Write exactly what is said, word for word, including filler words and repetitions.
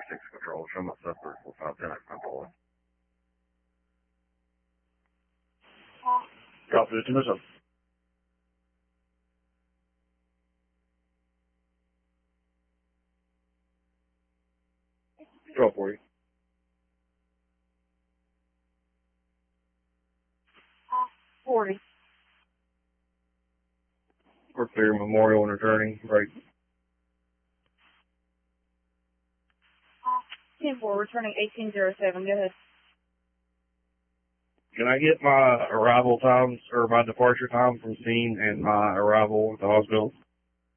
six control. Show my suspect four five ten at control. Copy the commission. twelve forty. forty. We're clear, memorial and returning. Right. ten four, returning eighteen oh seven. Go ahead. Can I get my arrival times or my departure time from scene and my arrival at the hospital?